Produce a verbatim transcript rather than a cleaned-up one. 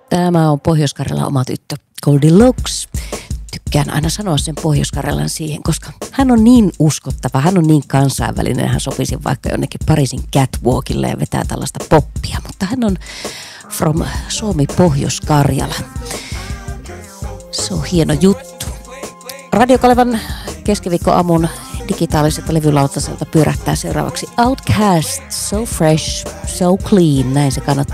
Tämä on Pohjois-Karjalan oma tyttö Goldilocks. Tykkään aina sanoa sen Pohjois-Karjalan siihen, koska hän on niin uskottava, hän on niin kansainvälinen, hän sopisi vaikka jonnekin Pariisin catwalkille ja vetää tällaista poppia, mutta hän on from Suomi Pohjois-Karjala. Se on hieno juttu. Radio Kalevan keskiviikkoaamun digitaaliselta levylautaselta pyörähtää seuraavaksi Outcast, So Fresh, So Clean, näin se kannattaa